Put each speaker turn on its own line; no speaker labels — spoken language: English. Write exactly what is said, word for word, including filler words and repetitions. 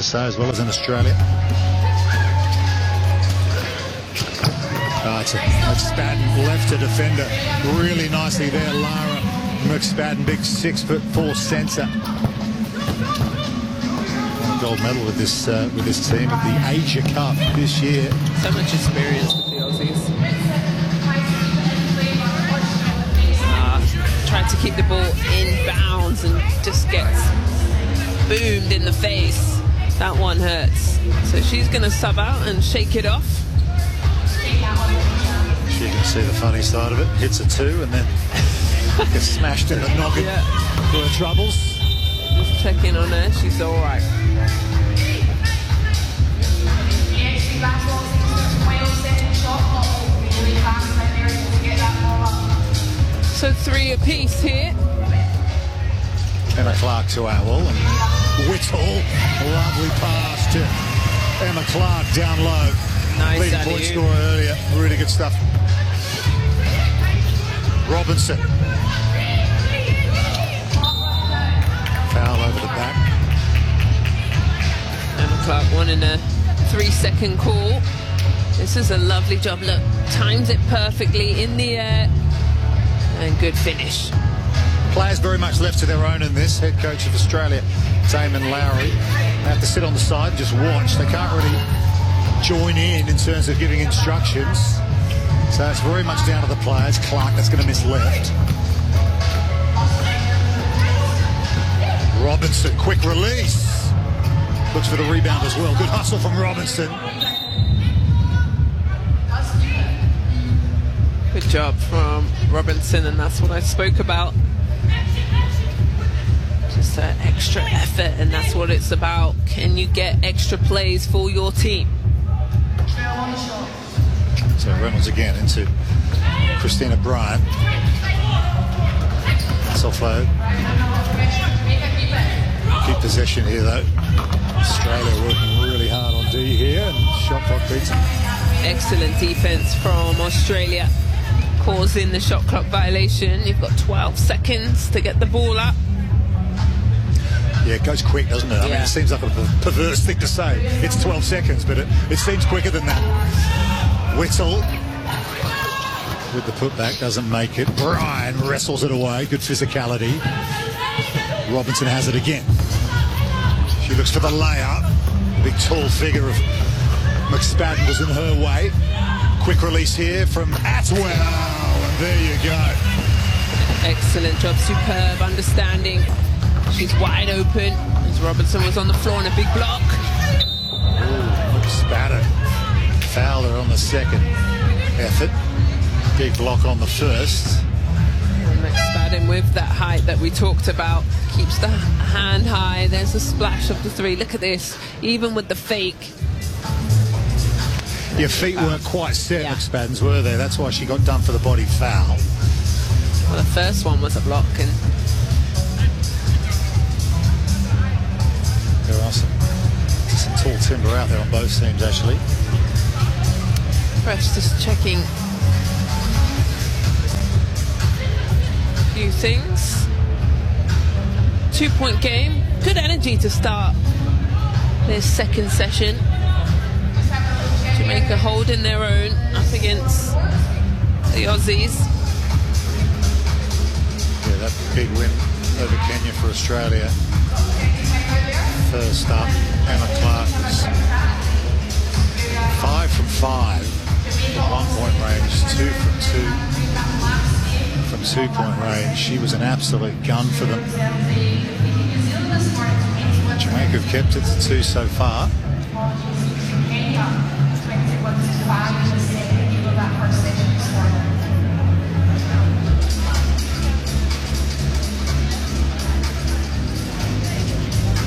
S A as well as in Australia. Oh, it's a McSpadden left to defender really nicely there. Lara McSpadden, big six foot four centre. Won a gold medal with this uh, with this team at the Asia Cup this year.
So much experience with the Aussies. Uh, tried to keep the ball in bounds and just gets boomed in the face. That one hurts. So she's going to sub out and shake it off.
She can see the funny side of it. Hits a two and then gets smashed in the noggin
Yeah.
for her troubles.
Just checking on her. She's all right. So three apiece here.
Emma Clark to Owl and Whittle. Lovely pass to Emma Clark down low.
Nice
Leading
alley-oop.
point scorer earlier. Really good stuff. Robinson. Foul over the back.
Emma Clark wanting a three-second call. This is a lovely job. Look, times it perfectly in the air. And good finish.
Players very much left to their own in this. Head coach of Australia, Damon Lowry. They have to sit on the side and just watch. They can't really join in in terms of giving instructions. So it's very much down to the players. Clark, that's going to miss left. Robinson, quick release. Looks for the rebound as well. Good hustle from Robinson.
Good job from Robinson, and that's what I spoke about. Just an extra effort, and that's what it's about. Can you get extra plays for your team?
So Reynolds again into Christina Bryant. That's offload. Keep possession here though. Australia working really hard on D here, and shot clock beats them.
Excellent defense from Australia, causing the shot clock violation. You've got twelve seconds to get the ball up.
Yeah, it goes quick, doesn't it? I
Yeah.
mean, it seems like a perverse thing to say. It's twelve seconds, but it, it seems quicker than that. Whittle with the putback, doesn't make it. Bryan wrestles it away. Good physicality. Robinson has it again. She looks for the layup. The big tall figure of McSpadden was in her way. Quick release here from Atwell, and there you go.
Excellent job, superb understanding. She's wide open as Robinson was on the floor in a big block.
Ooh, McSpadden fouled her on the second effort. Big block on the first.
And McSpadden with that height that we talked about, keeps the hand high. There's a splash of the three. Look at this, even with the fake.
Your feet weren't quite set,
Yeah.
McSpadden's, were they? That's why she got done for the body foul.
Well, the first one was a block, and
There are some, some tall timber out there on both teams, actually.
Fresh just checking a few things. Two-point game. Good energy to start this second session. Jamaica holding their own up against the Aussies.
Yeah, that big win over Kenya for Australia. First up, Emma Clark was five from five from one-point range, two from two from two-point range. She was an absolute gun for them. Jamaica have kept it to two so far.